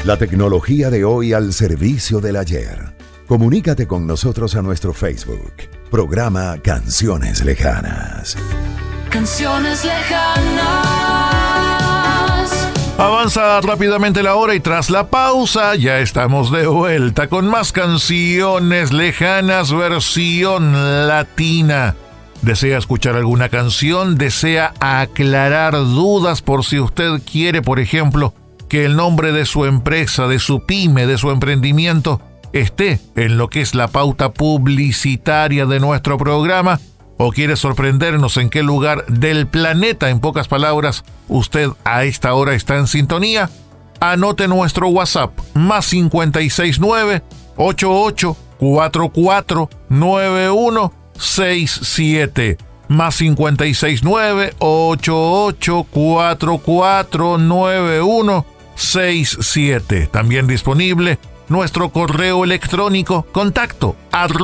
La tecnología de hoy al servicio del ayer. Comunícate con nosotros a nuestro Facebook. Programa Canciones Lejanas. Canciones lejanas. Avanza rápidamente la hora y tras la pausa ya estamos de vuelta con más Canciones Lejanas versión latina. ¿Desea escuchar alguna canción? ¿Desea aclarar dudas por si usted quiere, por ejemplo, que el nombre de su empresa, de su pyme, de su emprendimiento esté en lo que es la pauta publicitaria de nuestro programa? ¿O quiere sorprendernos en qué lugar del planeta, en pocas palabras, usted a esta hora está en sintonía? Anote nuestro WhatsApp, más 569 8844 9167. Más 569 8844 9167. También disponible nuestro correo electrónico contacto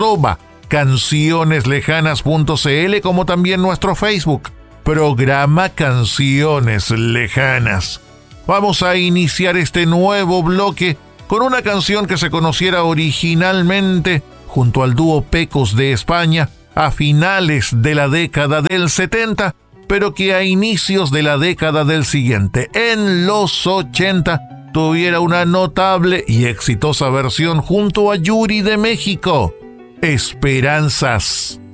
@cancioneslejanas.cl, como también nuestro Facebook, Programa Canciones Lejanas. Vamos a iniciar este nuevo bloque con una canción que se conociera originalmente junto al dúo Pecos de España a finales de la década del 70, pero que a inicios de la década del siguiente, en los 80, tuviera una notable y exitosa versión junto a Yuri de México. Esperanzas.